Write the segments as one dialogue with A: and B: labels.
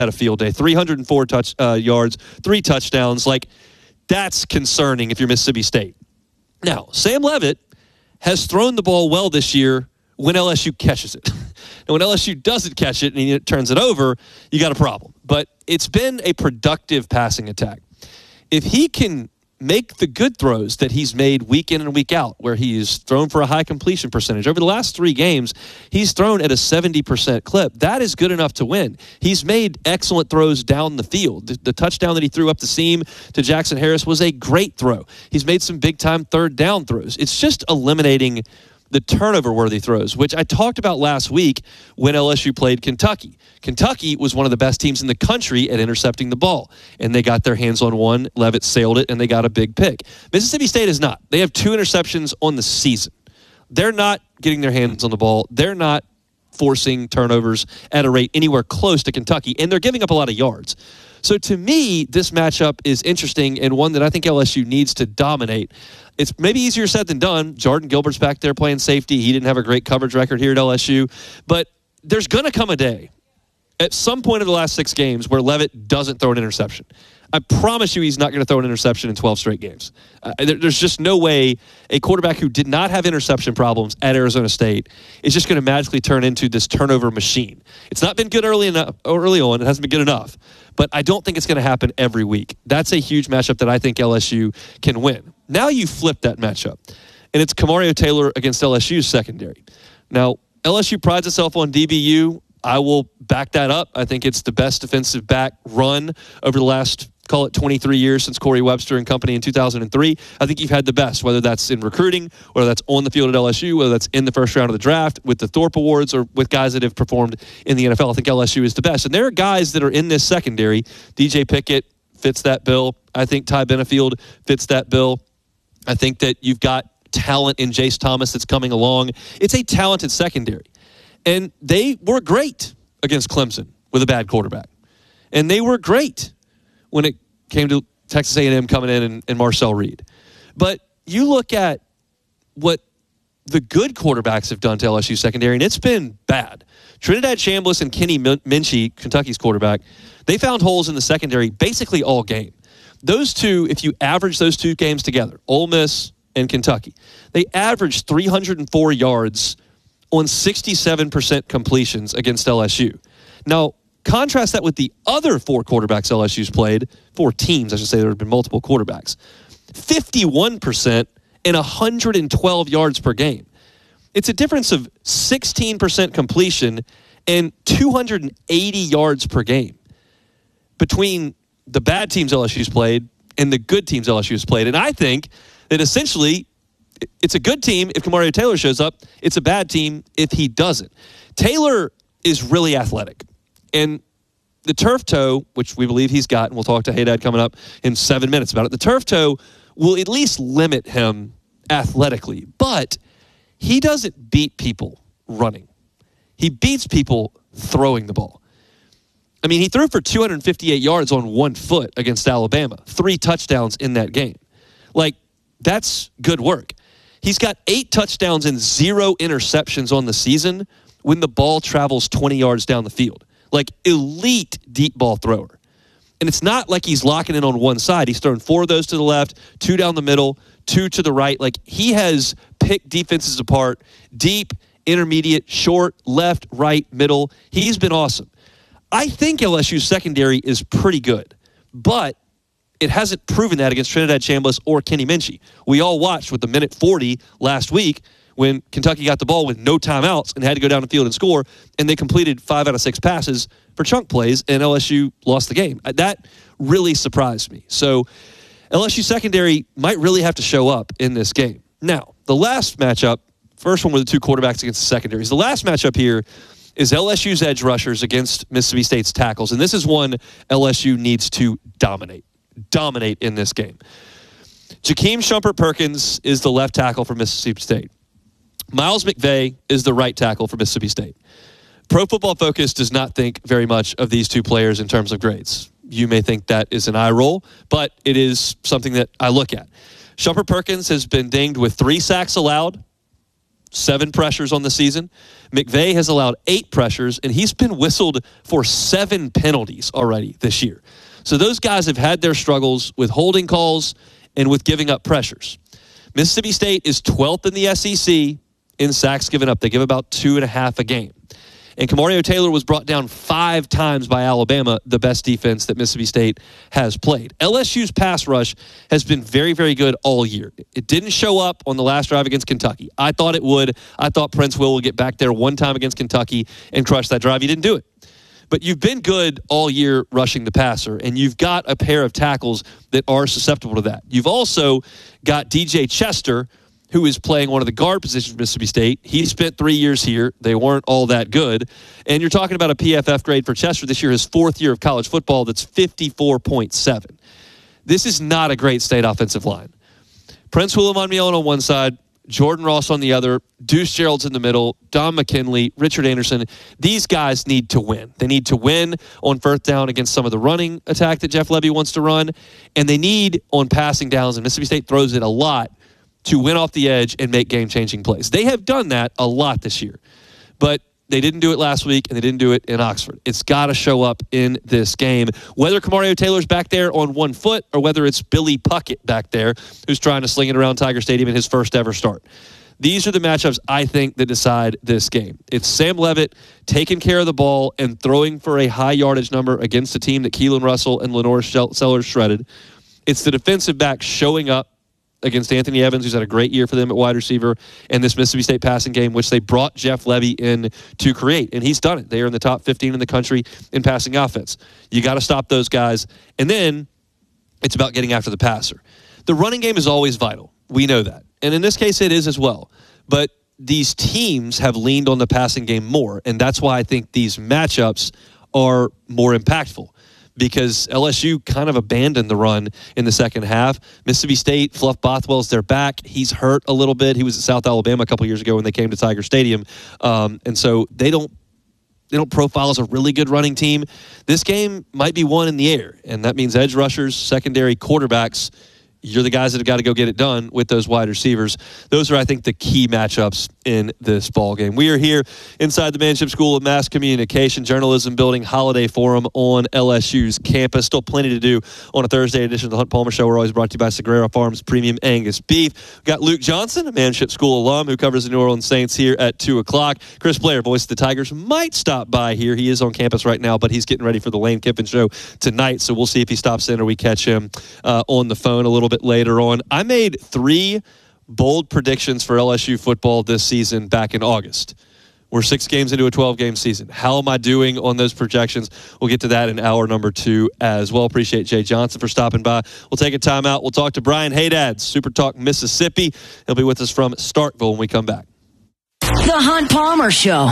A: had a field day. 304 yards, 3 touchdowns. Like, that's concerning if you're Mississippi State. Now, Sam Leavitt has thrown the ball well this year when LSU catches it. And when LSU doesn't catch it and it turns it over, you got a problem. But it's been a productive passing attack. If he can make the good throws that he's made week in and week out, where he's thrown for a high completion percentage. Over the last 3 games, he's thrown at a 70% clip. That is good enough to win. He's made excellent throws down the field. The touchdown that he threw up the seam to Jackson Harris was a great throw. He's made some big-time third down throws. It's just eliminating the turnover-worthy throws, which I talked about last week when LSU played Kentucky. Kentucky was one of the best teams in the country at intercepting the ball, and they got their hands on one. Leavitt sailed it, and they got a big pick. Mississippi State is not. They have 2 interceptions on the season. They're not getting their hands on the ball. They're not forcing turnovers at a rate anywhere close to Kentucky, and they're giving up a lot of yards. So to me, this matchup is interesting and one that I think LSU needs to dominate. It's maybe easier said than done. Jordan Gilbert's back there playing safety. He didn't have a great coverage record here at LSU. But there's going to come a day at some point in the last 6 games where Leavitt doesn't throw an interception. I promise you he's not going to throw an interception in 12 straight games. There's just no way a quarterback who did not have interception problems at Arizona State is just going to magically turn into this turnover machine. It's not been good early on. It hasn't been good enough. But I don't think it's going to happen every week. That's a huge matchup that I think LSU can win. Now you flip that matchup, and it's Kamario Taylor against LSU's secondary. Now, LSU prides itself on DBU. I will back that up. I think it's the best defensive back run over the last, call it 23 years since Corey Webster and company in 2003. I think you've had the best, whether that's in recruiting, whether that's on the field at LSU, whether that's in the first round of the draft, with the Thorpe Awards, or with guys that have performed in the NFL. I think LSU is the best. And there are guys that are in this secondary. DJ Pickett fits that bill. I think Ty Benefield fits that bill. I think that you've got talent in Jace Thomas that's coming along. It's a talented secondary. And they were great against Clemson with a bad quarterback. And they were great when it came to Texas A&M coming in and Marcel Reed. But you look at what the good quarterbacks have done to LSU secondary, and it's been bad. Trinidad Chambliss and Kenny Minchey, Kentucky's quarterback, they found holes in the secondary basically all game. Those two, if you average those 2 games together, Ole Miss and Kentucky, they averaged 304 yards on 67% completions against LSU. Now, contrast that with the other 4 quarterbacks LSU's played, 4 teams, I should say, there have been multiple quarterbacks. 51% and 112 yards per game. It's a difference of 16% completion and 280 yards per game between the bad teams LSU's played and the good teams LSU's played. And I think that essentially it's a good team if Kamario Taylor shows up. It's a bad team if he doesn't. Taylor is really athletic. And the turf toe, which we believe he's got, and we'll talk to Haydad coming up in 7 minutes about it, the turf toe will at least limit him athletically. But he doesn't beat people running. He beats people throwing the ball. I mean, he threw for 258 yards on 1 foot against Alabama. 3 touchdowns in that game. Like, that's good work. He's got 8 touchdowns and 0 interceptions on the season when the ball travels 20 yards down the field. Like, elite deep ball thrower. And it's not like he's locking in on one side. He's thrown 4 of those to the left, 2 down the middle, 2 to the right. Like, he has picked defenses apart, deep, intermediate, short, left, right, middle. He's been awesome. I think LSU's secondary is pretty good, but it hasn't proven that against Trinidad Chambliss or Kenny Minchey. We all watched with the minute 40 last week when Kentucky got the ball with no timeouts and had to go down the field and score, and they completed 5 out of 6 passes for chunk plays, and LSU lost the game. That really surprised me. So LSU secondary might really have to show up in this game. Now, the last matchup, first one were the 2 quarterbacks against the secondaries. The last matchup here is LSU's edge rushers against Mississippi State's tackles, and this is one LSU needs to dominate in this game. Jakeem Shumpert-Perkins is the left tackle for Mississippi State. Miles McVay is the right tackle for Mississippi State. Pro Football Focus does not think very much of these 2 players in terms of grades. You may think that is an eye roll, but it is something that I look at. Shumpert-Perkins has been dinged with 3 sacks allowed, 7 pressures on the season. McVay has allowed 8 pressures, and he's been whistled for 7 penalties already this year. So those guys have had their struggles with holding calls and with giving up pressures. Mississippi State is 12th in the SEC in sacks given up. They give about 2.5 a game. And Camario Taylor was brought down 5 times by Alabama, the best defense that Mississippi State has played. LSU's pass rush has been very, very good all year. It didn't show up on the last drive against Kentucky. I thought it would. I thought Prince Will would get back there one time against Kentucky and crush that drive. He didn't do it. But you've been good all year rushing the passer, and you've got a pair of tackles that are susceptible to that. You've also got DJ Chester, who is playing one of the guard positions for Mississippi State. He spent 3 years here. They weren't all that good. And you're talking about a PFF grade for Chester this year, his 4th year of college football, that's 54.7. This is not a great State offensive line. Prince William on one side, Jordan Ross on the other, Deuce Gerald's in the middle, Don McKinley, Richard Anderson. These guys need to win. They need to win on 1st down against some of the running attack that Jeff Lebby wants to run, and they need on passing downs, and Mississippi State throws it a lot, to win off the edge and make game-changing plays. They have done that a lot this year, but they didn't do it last week, and they didn't do it in Oxford. It's got to show up in this game. Whether Camario Taylor's back there on one foot or whether it's Billy Puckett back there who's trying to sling it around Tiger Stadium in his first ever start. These are the matchups, I think, that decide this game. It's Sam Leavitt taking care of the ball and throwing for a high yardage number against a team that Keelan Russell and Lenore Sellers shredded. It's the defensive back showing up against Anthony Evans, who's had a great year for them at wide receiver, and this Mississippi State passing game, which they brought Jeff Lebby in to create. And he's done it. They are in the top 15 in the country in passing offense. You got to stop those guys. And then it's about getting after the passer. The running game is always vital. We know that. And in this case, it is as well. But these teams have leaned on the passing game more, and that's why I think these matchups are more impactful. Because LSU kind of abandoned the run in the second half. Mississippi State, Fluff Bothwell's their back. He's hurt a little bit. He was at South Alabama a couple years ago when they came to Tiger Stadium. And so they don't profile as a really good running team. This game might be won in the air, and that means edge rushers, secondary quarterbacks. You're the guys that have got to go get it done with those wide receivers. Those are, I think, the key matchups in this ball game. We are here inside the Manship School of Mass Communication, Journalism Building Holiday Forum on LSU's campus. Still plenty to do on a Thursday edition of the Hunt Palmer Show. We're always brought to you by Sagrera Farms Premium Angus Beef. We've got Luke Johnson, a Manship School alum who covers the New Orleans Saints here at 2 o'clock. Chris Blair, voice of the Tigers, might stop by here. He is on campus right now, but he's getting ready for the Lane Kiffin Show tonight, so we'll see if he stops in or we catch him on the phone a little bit later on. I made 3 bold predictions for LSU football this season back in August. We're 6 games into a 12-game season. How am I doing on those projections? We'll get to that in hour number 2 as well. Appreciate Jay Johnson for stopping by. We'll take a timeout. We'll talk to Brian Haydad, Super Talk Mississippi. He'll be with us from Starkville when we come back.
B: The Hunt Palmer Show.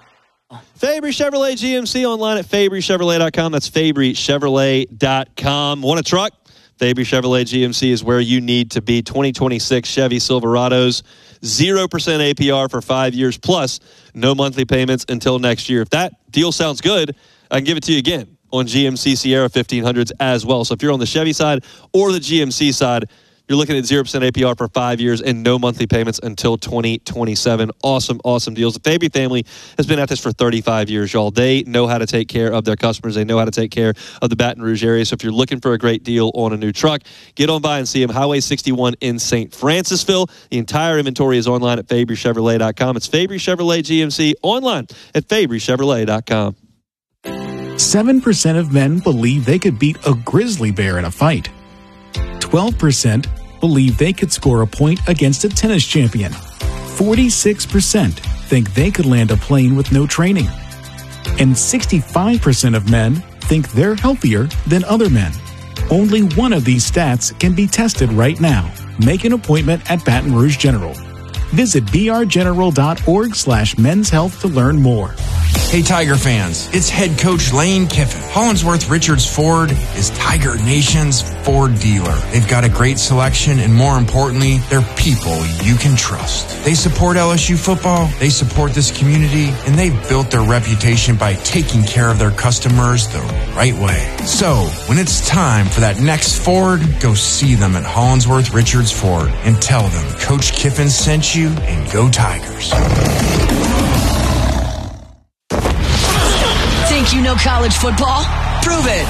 A: Fabry Chevrolet GMC online at FabryChevrolet.com. That's FabryChevrolet.com. Want a truck? Fabry Chevrolet GMC is where you need to be. 2026 Chevy Silverados, 0% APR for 5 years, plus no monthly payments until next year. If that deal sounds good, I can give it to you again on GMC Sierra 1500s as well. So if you're on the Chevy side or the GMC side, you're looking at 0% APR for 5 years and no monthly payments until 2027. Awesome, awesome deals. The Fabry family has been at this for 35 years, y'all. They know how to take care of their customers. They know how to take care of the Baton Rouge area. So if you're looking for a great deal on a new truck, get on by and see them. Highway 61 in St. Francisville. The entire inventory is online at FabryChevrolet.com. It's Fabry Chevrolet GMC online at FabryChevrolet.com.
C: 7% of men believe they could beat a grizzly bear in a fight. 12% believe they could score a point against a tennis champion. 46% think they could land a plane with no training. And 65% of men think they're healthier than other men. Only one of these stats can be tested right now. Make an appointment at Baton Rouge General. Visit brgeneral.org/men's health to learn more.
D: Hey Tiger fans, it's head coach Lane Kiffin. Hollingsworth Richards Ford is Tiger Nation's Ford dealer. They've got a great selection, and more importantly, they're people you can trust. They support LSU football, they support this community, and they've built their reputation by taking care of their customers the right way. So, when it's time for that next Ford, go see them at Hollingsworth Richards Ford and tell them Coach Kiffin sent you you, and go Tigers.
B: Think you know college football? Prove it.